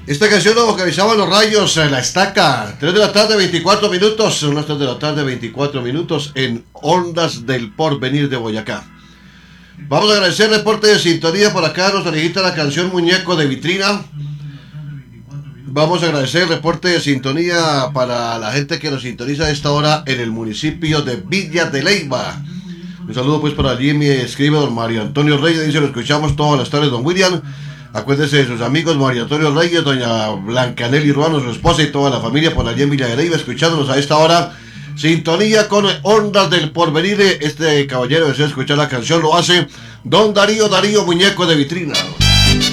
Esta canción la vocalizaban los Rayos, La Estaca. 3 de la tarde, 24 minutos. Son las 3 de la tarde, 24 minutos en Ondas del Porvenir de Boyacá. Vamos a agradecer el reporte de sintonía por acá. Nos solicita la canción Muñeco de Vitrina. Vamos a agradecer el reporte de sintonía para la gente que nos sintoniza a esta hora en el municipio de Villa de Leyva. Un saludo pues para Jimmy, escribe don Mario Antonio Reyes, dice: lo escuchamos todas las tardes, don William. Acuérdese de sus amigos Mario Antonio Reyes, doña Blanca Nelly Ruano, su esposa y toda la familia por allí en Villa de Leyva, escuchándonos a esta hora. Sintonía con Ondas del Porvenir. Este caballero desea escuchar la canción, lo hace don Darío Muñeco de Vitrina.